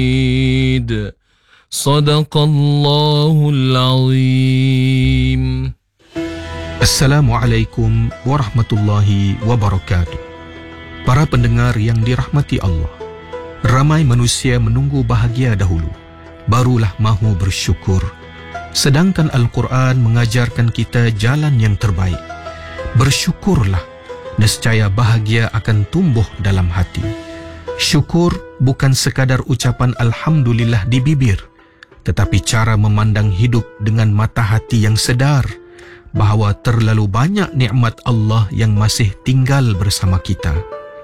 Sadaqallahul Azim. Assalamualaikum warahmatullahi wabarakatuh. Para pendengar yang dirahmati Allah, ramai manusia menunggu bahagia dahulu, barulah mahu bersyukur. Sedangkan Al-Quran mengajarkan kita jalan yang terbaik. Bersyukurlah, nescaya bahagia akan tumbuh dalam hati. Syukur bukan sekadar ucapan Alhamdulillah di bibir, tetapi cara memandang hidup dengan mata hati yang sedar bahawa terlalu banyak nikmat Allah yang masih tinggal bersama kita.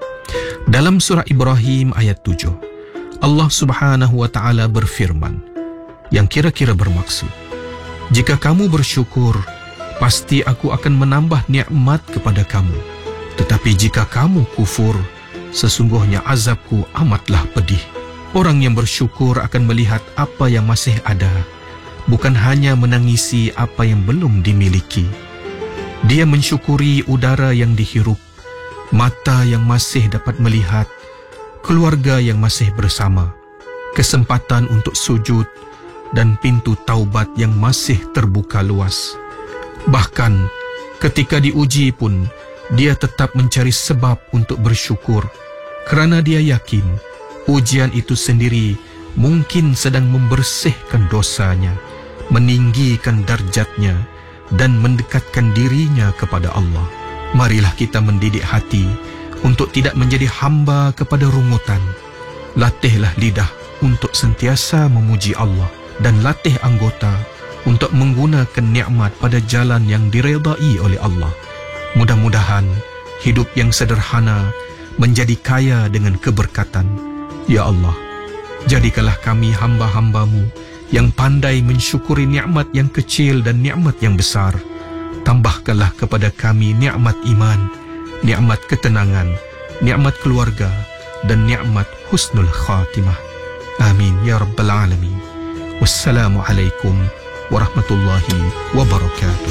Dalam surah Ibrahim ayat 7, Allah Subhanahu wa taala berfirman yang kira-kira bermaksud, jika kamu bersyukur, pasti aku akan menambah nikmat kepada kamu. Tetapi jika kamu kufur, sesungguhnya azabku amatlah pedih. Orang yang bersyukur akan melihat apa yang masih ada, bukan hanya menangisi apa yang belum dimiliki. Dia mensyukuri udara yang dihirup, mata yang masih dapat melihat, keluarga yang masih bersama, kesempatan untuk sujud, dan pintu taubat yang masih terbuka luas. Bahkan ketika diuji pun, dia tetap mencari sebab untuk bersyukur, kerana dia yakin ujian itu sendiri mungkin sedang membersihkan dosanya, meninggikan darjatnya, dan mendekatkan dirinya kepada Allah. Marilah kita mendidik hati untuk tidak menjadi hamba kepada rungutan. Latihlah lidah untuk sentiasa memuji Allah, dan latih anggota untuk menggunakan nikmat pada jalan yang diredai oleh Allah. Mudah-mudahan hidup yang sederhana menjadi kaya dengan keberkatan. Ya Allah, jadikanlah kami hamba-hamba-Mu yang pandai mensyukuri nikmat yang kecil dan nikmat yang besar. Tambahkanlah kepada kami nikmat iman, nikmat ketenangan, nikmat keluarga, dan nikmat husnul khatimah. Amin ya rabbal alamin. Wassalamualaikum warahmatullahi wabarakatuh.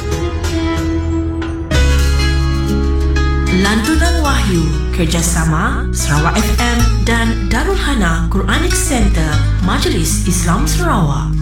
Lantunan Wahyu, kerjasama Sarawak FM dan Darul Hana Quranic Center, Majlis Islam Sarawak.